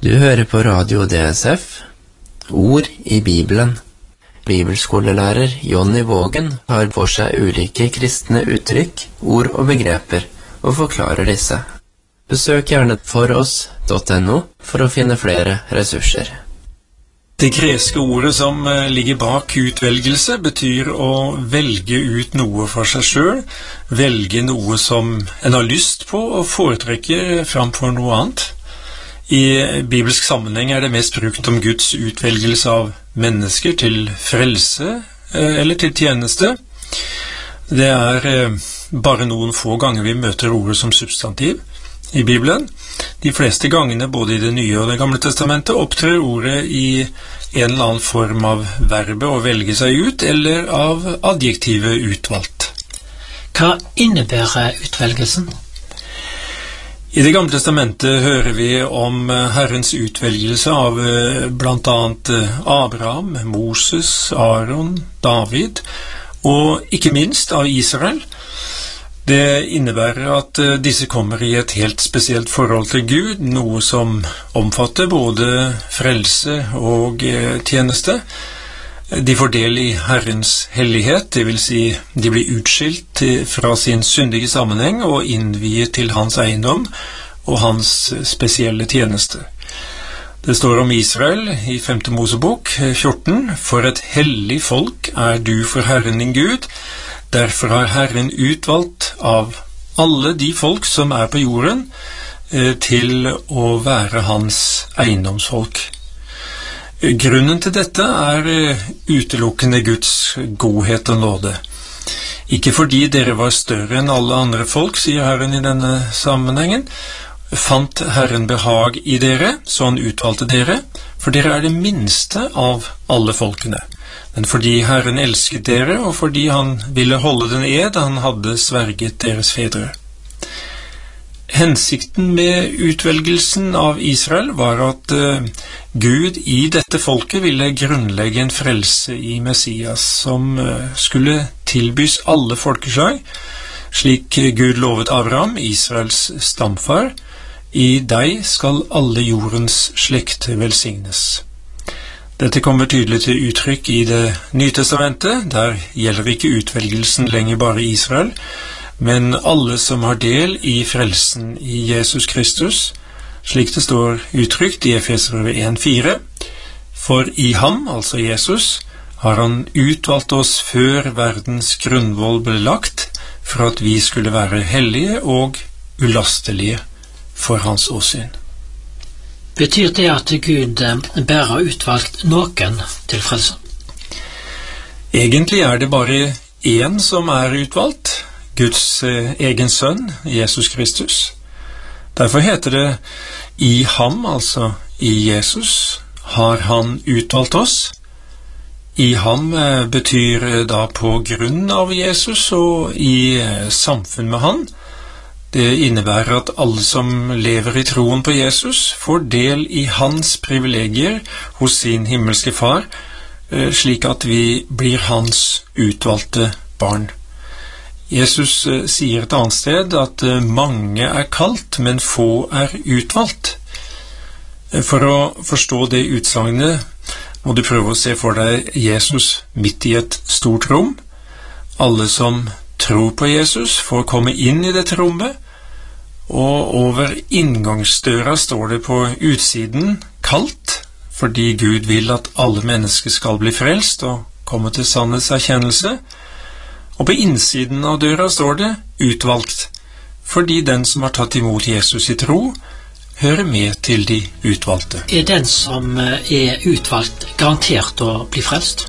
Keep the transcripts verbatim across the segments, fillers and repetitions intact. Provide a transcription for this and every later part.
Du hører på Radio D S F, Ord i Bibelen. Bibelskolelærer Jonny Vågen har for seg ulike kristne uttrykk, ord og begreper, og forklarer disse. Besøk gjerne foross punktum no for å finne flere ressurser. Det greske ordet som ligger bak utvelgelse betyr å velge ut noe for seg selv, velge noe som en har lyst på og foretrekke framfor noe annet. I bibelsk sammenheng er det mest brukt om Guds utvelgelse av mennesker til frelse eller til tjeneste. Det er bare noen få ganger vi møter ordet som substantiv i Bibelen. De fleste gangene, både i det nye og det gamle testamentet, opptrer ordet i en eller annen form av verbet å velge seg ut, eller av adjektivet utvalgt. Hva innebærer utvelgelsen? I det gamle testamentet hører vi om Herrens utvelgelse av blant annet Abraham, Moses, Aaron, David, og ikke minst av Israel. Det innebærer at disse kommer i et helt spesielt forhold til Gud, noe som omfatter både frelse og tjeneste. De får del i Herrens hellighet, det vil si de blir utskilt fra sin syndige sammenheng og innviet til hans eiendom og hans spesielle tjeneste. Det står om Israel i femte Mosebok fjorten, «For et hellig folk er du for Herren din Gud, derfor har Herren utvalgt av alle de folk som er på jorden til å være hans eiendomsfolk». Grunnen til dette er utelukkende Guds godhet og nåde. Ikke fordi dere var større enn alle andre folk, sier Herren i denne sammenhengen, fant Herren behag i dere, så han utvalgte dere, for dere er det minste av alle folkene. Men fordi Herren elsket dere, og fordi han ville holde den ed han hadde sverget deres fedre. Hensikten med utvelgelsen av Israel var at uh, Gud i dette folket ville grunnlegge en frelse i Messias, som uh, skulle tilbys alle folkeslag, slik Gud lovet Abraham, Israels stamfar, i deg skal alle jordens slekter velsignes. Dette kommer tydelig til uttrykk i det Nye testamentet, der gjelder ikke utvelgelsen lenger bare Israel, men alle som har del i frelsen i Jesus Kristus, slik det står uttrykt i Efeserbrevet en fire. For i ham, altså Jesus, har han utvalgt oss før verdens grunnvoll ble lagt, for at vi skulle være hellige og ulastelige for hans åsyn. Betyr det at Gud bare har utvalgt noen til frelse? Egentlig er det bare én som er utvalgt, Guds egen sønn, Jesus Kristus. Derfor heter det i ham, altså i Jesus, har han utvalgt oss. I ham betyr da på grunn av Jesus og i samfunn med han. Det innebærer at alle som lever i troen på Jesus får del i hans privilegier hos sin himmelske far, slik at vi blir hans utvalgte barn. Jesus sier et annet sted at mange er kalt, men få er utvalgt. For å forstå det utsagnet må du prøve å se for deg Jesus midt i et stort rom. Alle som tror på Jesus får komme inn i dette rommet, og over inngangsdøra står det på utsiden kalt, fordi Gud vil at alle mennesker skal bli frelst og komme til sannhetserkjennelse. Og på innsiden av døra står det utvalgt, fordi den som har tatt imot Jesus i tro, hører med til de utvalgte. Er den som er utvalgt garantert å bli frelst?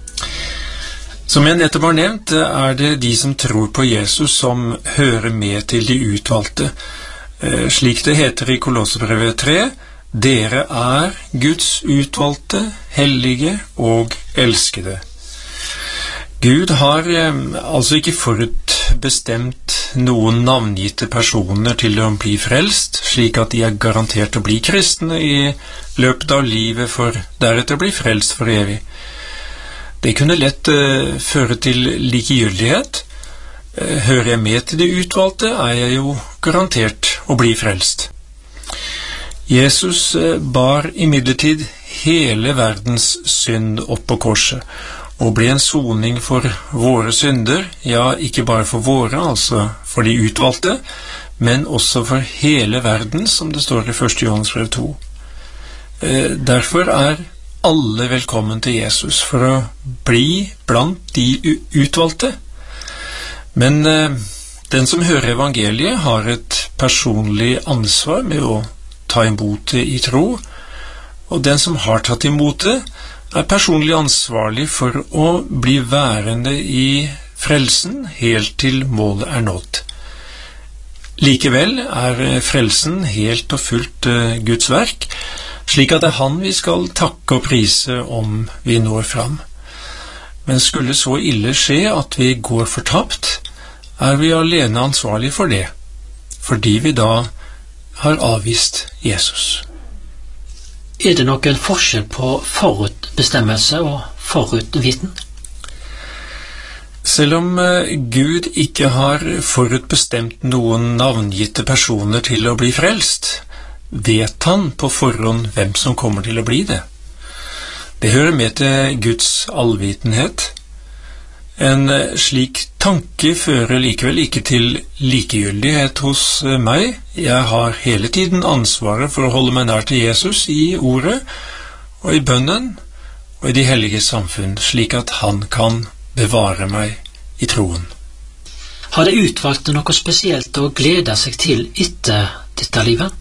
Som jeg nettopp har nevnt, er det de som tror på Jesus som hører med til de utvalgte. Slik det heter i Kolosserbrevet tre, dere er Guds utvalgte, hellige og elskede. Gud har eh, altså ikke forutbestemt noen navngitte personer til å bli frelst, slik at de er garantert å bli kristne i løpet av livet for deretter å bli frelst for evig. Det kunne lett eh, føre til likegyldighet. Eh, hører jeg med til det utvalgte, er jeg jo garantert å bli frelst. Jesus bar imidlertid hele verdens synd opp på korset, og ble en soning for våre synder, ja, ikke bare for våre, altså for de utvalgte, men også for hele verden, som det står i første Johannes brev to. Derfor er alle velkommen til Jesus for å bli blant de utvalgte. Men den som hører evangeliet har et personlig ansvar med å ta imot det i tro, og den som har tatt imot det, er personlig ansvarlig for å bli værende i frelsen helt til målet er nådd. Likevel er frelsen helt og fullt Guds verk, slik at det er han vi skal takke og prise om vi når fram. Men skulle så ille skje at vi går fortapt, er vi alene ansvarlig for det, fordi vi da har avvist Jesus. Er det noen forskjell på forutbestemmelse og forutviten? Selv om Gud ikke har forutbestemt noen navngitte personer til å bli frelst, vet han på forhånd hvem som kommer til å bli det. Det hører med til Guds allvitenhet. En slik tanke fører likevel ikke til likegyldighet hos meg. Jeg har hele tiden ansvaret for å holde meg nær til Jesus i ordet og i bønnen og i de hellige samfunn, slik at han kan bevare meg i troen. Har det utvalgt noe spesielt å glede seg til etter dette livet?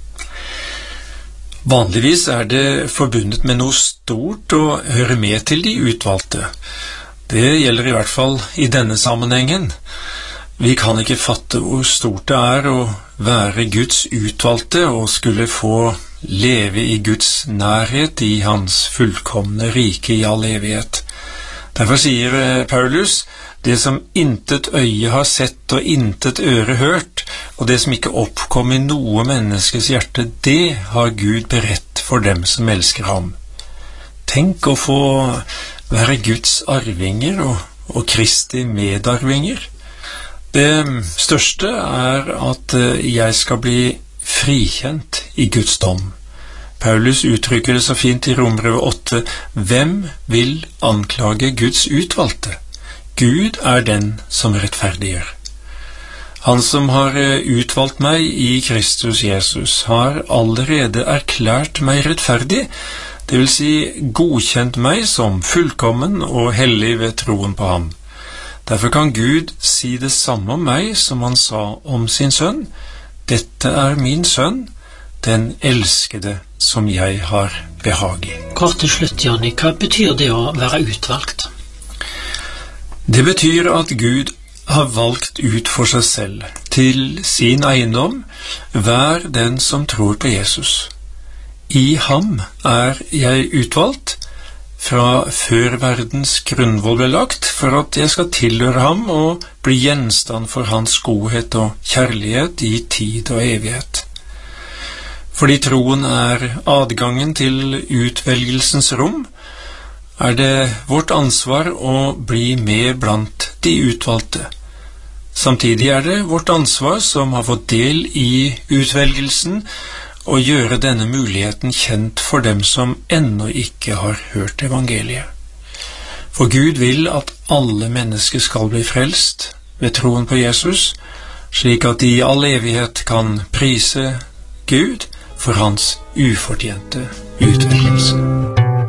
Vanligvis er det forbundet med noe stort å høre med til de utvalgte. Det gjelder i hvert fall i denne sammenhengen. Vi kan ikke fatte hvor stort det er å være Guds utvalgte og skulle få leve i Guds nærhet i hans fullkomne rike i all evighet. Derfor sier Paulus, det som intet øye har sett og intet øre hørt, og det som ikke oppkom i noe menneskes hjerte, det har Gud beredt for dem som elsker ham. Tenk å få være Guds arvinger og, og Kristi medarvinger. Det største er at jeg skal bli frikjent i Guds dom. Paulus uttrykker det så fint i Romerbrevet åtte. Hvem vil anklage Guds utvalgte? Gud er den som rettferdiggjør. Han som har utvalgt meg i Kristus Jesus, har allerede erklært meg rettferdig, det vil si godkjent meg som fullkommen og hellig ved troen på ham. Derfor kan Gud si det samme om meg som han sa om sin sønn. Dette er min sønn, den elskede som jeg har behag i. Kort til slutt, Jonny, hva betyr det å være utvalgt? Det betyr at Gud har valgt ut for seg selv, til sin eiendom, hver den som tror på Jesus. I ham er jeg utvalgt, fra før verdens grunnvoll ble lagt, for at jeg skal tilhøre ham og bli gjenstand for hans godhet og kjærlighet i tid og evighet. Fordi troen er adgangen til utvelgelsens rom, er det vårt ansvar å bli med blant de utvalgte. Samtidig er det vårt ansvar som har fått del i utvelgelsen, å gjøre denne muligheten kjent for dem som ennå ikke har hørt evangeliet. For Gud vil at alle mennesker skal bli frelst ved troen på Jesus, slik at de i all evighet kan prise Gud for hans ufortjente utvelgelse.